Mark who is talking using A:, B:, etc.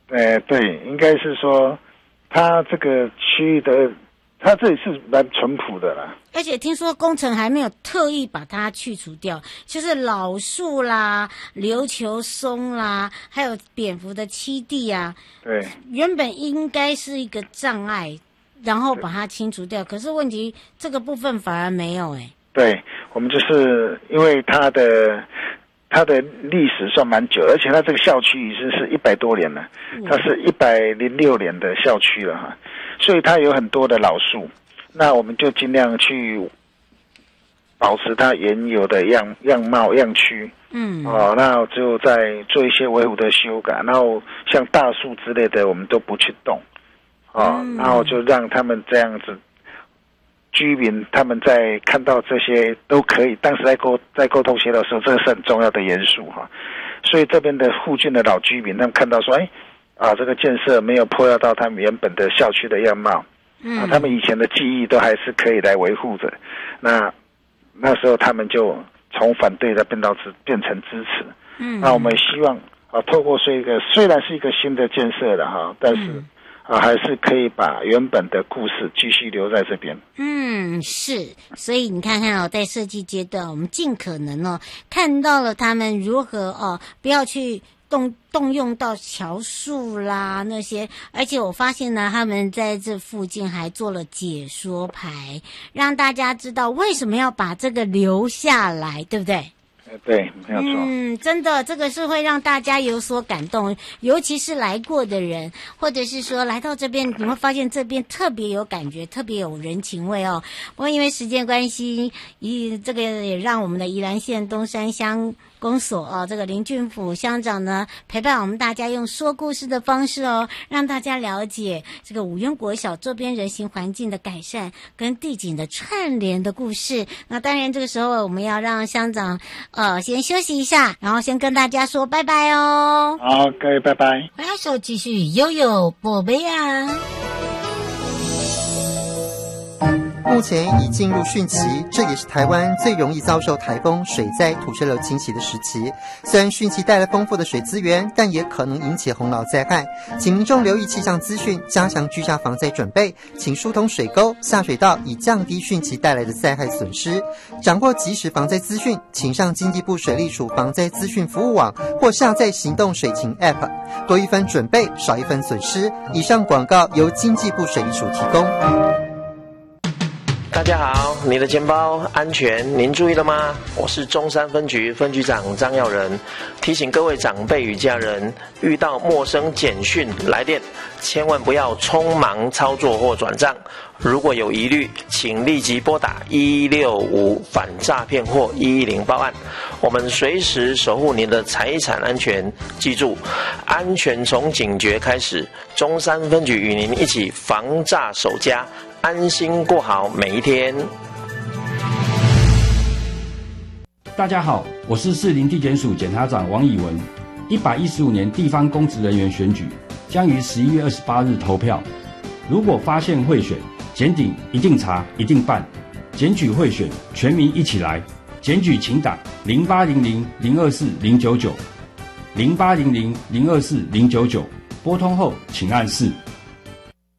A: 对，应该是说，它这个区域的，它这里是蛮淳朴的啦。
B: 而且听说工程还没有特意把它去除掉，就是老树啦、琉球松啦，还有蝙蝠的栖地啊。
A: 对，
B: 原本应该是一个障碍，然后把它清除掉。可是问题这个部分反而没有
A: 对，我们就是因为它的历史算蛮久，而且它这个校区已经是100多年了，它是106年的校区了哈，所以它有很多的老树。那我们就尽量去保持它原有的样貌样区，那就再做一些维护的修改，然后像大树之类的我们都不去动，然后就让他们这样子，居民他们在看到这些都可以，当时在沟通协调的时候，这个是很重要的元素哈。所以这边的附近的老居民，他们看到说，这个建设没有破坏到他们原本的校区的样貌。他们以前的记忆都还是可以来维护着，那时候他们就从反对的变成支持。那我们希望透过这个虽然是一个新的建设的哈，但是还是可以把原本的故事继续留在这边。
B: 是，所以你看看在设计阶段，我们尽可能看到了他们如何不要去动用到桥树啦那些，而且我发现呢，他们在这附近还做了解说牌，让大家知道为什么要把这个留下来，对不对？
A: 对，没有错。
B: 真的，这个是会让大家有所感动，尤其是来过的人，或者是说来到这边，你会发现这边特别有感觉，特别有人情味不过因为时间关系，这个也让我们的宜兰县东山乡公所这个林俊甫乡长呢，陪伴我们大家用说故事的方式让大家了解这个五原国小周边人行环境的改善跟地景的串联的故事。那当然这个时候我们要让乡长先休息一下，然后先跟大家说拜拜
A: 好，各位拜拜。
B: 回来手继续悠悠宝贝啊。
C: 目前已进入汛期，这也是台湾最容易遭受台风、水灾、土石流侵袭的时期。虽然汛期带来丰富的水资源，但也可能引起洪涝灾害，请民众留意气象资讯，加强居家防灾准备，请疏通水沟、下水道，以降低汛期带来的灾害损失。掌握即时防灾资讯，请上经济部水利署防灾资讯服务网或下载行动水情 App， 多一分准备，少一分损失。以上广告由经济部水利署提供。
D: 大家好，你的钱包安全，您注意了吗？我是中山分局分局长张耀仁，提醒各位长辈与家人，遇到陌生简讯来电，千万不要匆忙操作或转账。如果有疑虑，请立即拨打165反诈骗或110报案，我们随时守护您的财产安全。记住，安全从警觉开始，中山分局与您一起防诈守家，安心过好每一天。
E: 大家好，我是士林地检署检察长王以文。115年地方公职人员选举将于11月28日投票。如果发现贿选，检警一定查，一定办。检举贿选，全民一起来。检举请打0800-024-099 0800-024-099，拨通后请按4。